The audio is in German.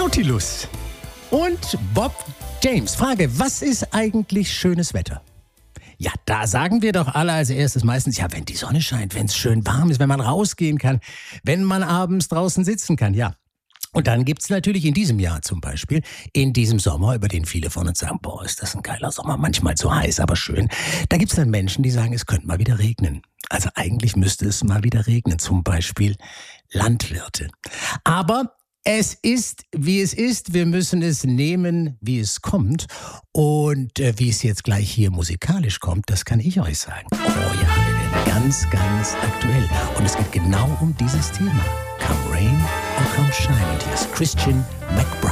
Nautilus und Bob James. Frage, was ist eigentlich schönes Wetter? Ja, da sagen wir doch alle als erstes meistens, ja, wenn die Sonne scheint, wenn es schön warm ist, wenn man rausgehen kann, wenn man abends draußen sitzen kann, ja. Und dann gibt's natürlich in diesem Jahr zum Beispiel, in diesem Sommer, über den viele von uns sagen, boah, ist das ein geiler Sommer, manchmal zu heiß, aber schön. Da gibt's dann Menschen, die sagen, es könnte mal wieder regnen. Also eigentlich müsste es mal wieder regnen, zum Beispiel Landwirte. Aber es ist, wie es ist. Wir müssen es nehmen, wie es kommt. Und wie es jetzt gleich hier musikalisch kommt, das kann ich euch sagen. Oh ja, wir werden ganz, ganz aktuell. Und es geht genau um dieses Thema. Come Rain or Come Shine. Und hier ist Christian McBride.